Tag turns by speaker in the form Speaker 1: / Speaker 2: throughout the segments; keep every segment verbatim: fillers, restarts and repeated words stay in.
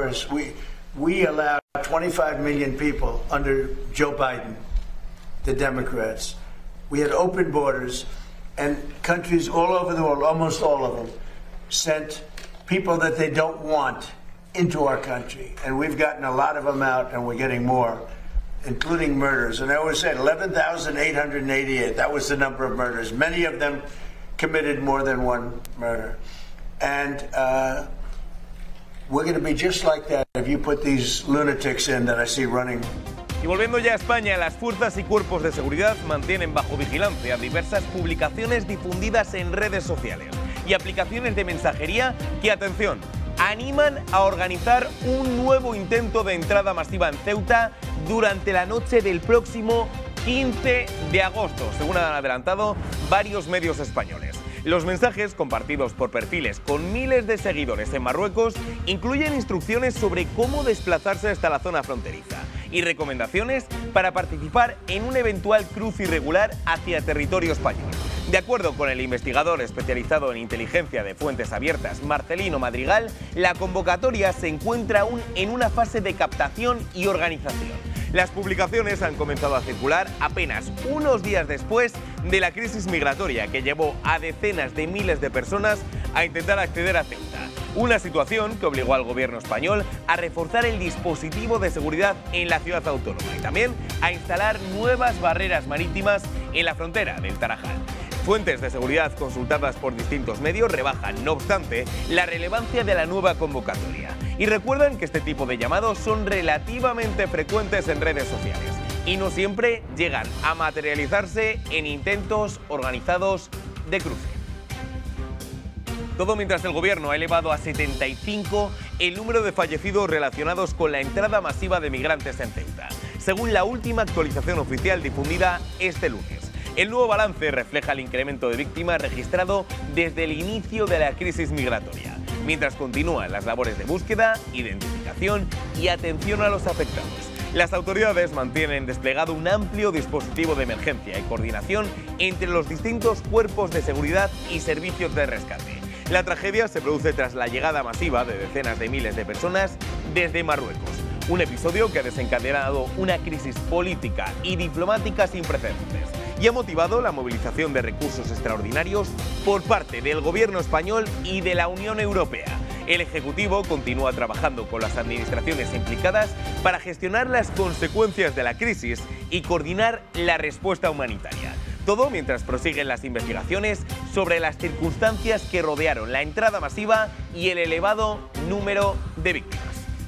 Speaker 1: borders. We, we allowed twenty-five million people under Joe Biden, the Democrats. We had open borders, and countries all over the world, almost all of them, sent people that they don't want into our country. And we've gotten a lot of them out, and we're getting more, including murders. And I always said eleven thousand eight hundred eighty-eight, that was the number of murders. Many of them committed more than one murder. And uh, we're going to be just like that if you put these lunatics in that I see running.
Speaker 2: Y volviendo ya a España, las fuerzas y cuerpos de seguridad mantienen bajo vigilancia diversas publicaciones difundidas en redes sociales y aplicaciones de mensajería que, atención, animan a organizar un nuevo intento de entrada masiva en Ceuta durante la noche del próximo quince de agosto, según han adelantado varios medios españoles. Los mensajes, compartidos por perfiles con miles de seguidores en Marruecos, incluyen instrucciones sobre cómo desplazarse hasta la zona fronteriza y recomendaciones para participar en un eventual cruce irregular hacia territorio español. De acuerdo con el investigador especializado en inteligencia de fuentes abiertas, Marcelino Madrigal, la convocatoria se encuentra aún en una fase de captación y organización. Las publicaciones han comenzado a circular apenas unos días después de la crisis migratoria que llevó a decenas de miles de personas a intentar acceder a Ceuta. Una situación que obligó al gobierno español a reforzar el dispositivo de seguridad en la ciudad autónoma y también a instalar nuevas barreras marítimas en la frontera del Tarajal. Fuentes de seguridad consultadas por distintos medios rebajan, no obstante, la relevancia de la nueva convocatoria y recuerdan que este tipo de llamados son relativamente frecuentes en redes sociales y no siempre llegan a materializarse en intentos organizados de cruce. Todo mientras el gobierno ha elevado a setenta y cinco el número de fallecidos relacionados con la entrada masiva de migrantes en Ceuta, según la última actualización oficial difundida este lunes. El nuevo balance refleja el incremento de víctimas registrado desde el inicio de la crisis migratoria, mientras continúan las labores de búsqueda, identificación y atención a los afectados. Las autoridades mantienen desplegado un amplio dispositivo de emergencia y coordinación entre los distintos cuerpos de seguridad y servicios de rescate. La tragedia se produce tras la llegada masiva de decenas de miles de personas desde Marruecos, un episodio que ha desencadenado una crisis política y diplomática sin precedentes y ha motivado la movilización de recursos extraordinarios por parte del gobierno español y de la Unión Europea. El Ejecutivo continúa trabajando con las administraciones implicadas para gestionar las consecuencias de la crisis y coordinar la respuesta humanitaria. Todo mientras prosiguen las investigaciones sobre las circunstancias que rodearon la entrada masiva y el elevado número de víctimas.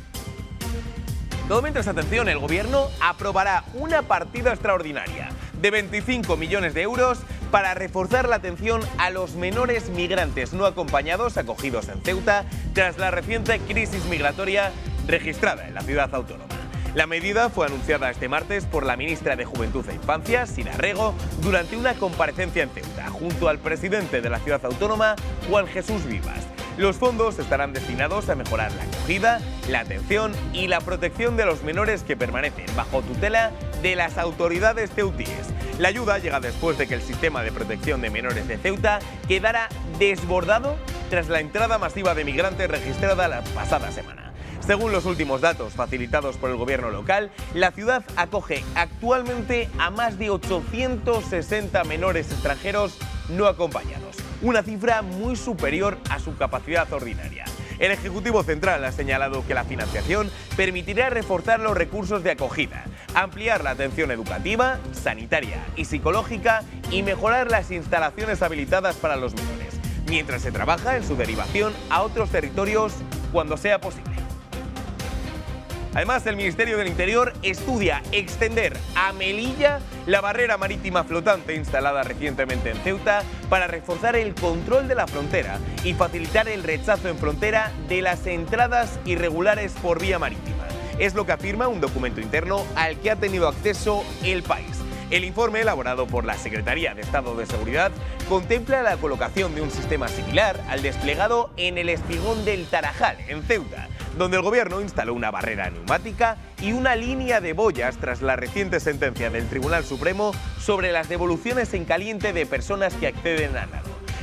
Speaker 2: Todo mientras, atención, el gobierno aprobará una partida extraordinaria de veinticinco millones de euros para reforzar la atención a los menores migrantes no acompañados acogidos en Ceuta tras la reciente crisis migratoria registrada en la ciudad autónoma. La medida fue anunciada este martes por la ministra de Juventud e Infancia, Sira Rego, durante una comparecencia en Ceuta, junto al presidente de la ciudad autónoma, Juan Jesús Vivas. Los fondos estarán destinados a mejorar la acogida, la atención y la protección de los menores que permanecen bajo tutela de las autoridades ceutíes. La ayuda llega después de que el sistema de protección de menores de Ceuta quedara desbordado tras la entrada masiva de migrantes registrada la pasada semana. Según los últimos datos facilitados por el gobierno local, la ciudad acoge actualmente a más de ochocientos sesenta menores extranjeros no acompañados, una cifra muy superior a su capacidad ordinaria. El Ejecutivo Central ha señalado que la financiación permitirá reforzar los recursos de acogida, ampliar la atención educativa, sanitaria y psicológica y mejorar las instalaciones habilitadas para los menores, mientras se trabaja en su derivación a otros territorios cuando sea posible. Además, el Ministerio del Interior estudia extender a Melilla la barrera marítima flotante instalada recientemente en Ceuta para reforzar el control de la frontera y facilitar el rechazo en frontera de las entradas irregulares por vía marítima. Es lo que afirma un documento interno al que ha tenido acceso El País. El informe, elaborado por la Secretaría de Estado de Seguridad, contempla la colocación de un sistema similar al desplegado en el espigón del Tarajal, en Ceuta, donde el gobierno instaló una barrera neumática y una línea de boyas tras la reciente sentencia del Tribunal Supremo sobre las devoluciones en caliente de personas que acceden a nado.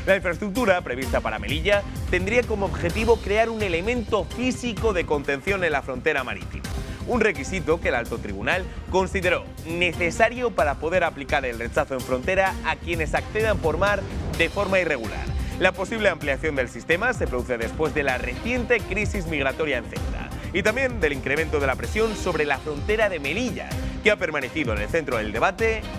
Speaker 2: La infraestructura prevista para Melilla tendría como objetivo crear un elemento físico de contención en la frontera marítima, un requisito que el Alto Tribunal consideró necesario para poder aplicar el rechazo en frontera a quienes accedan por mar de forma irregular. La posible ampliación del sistema se produce después de la reciente crisis migratoria en Ceuta y también del incremento de la presión sobre la frontera de Melilla, que ha permanecido en el centro del debate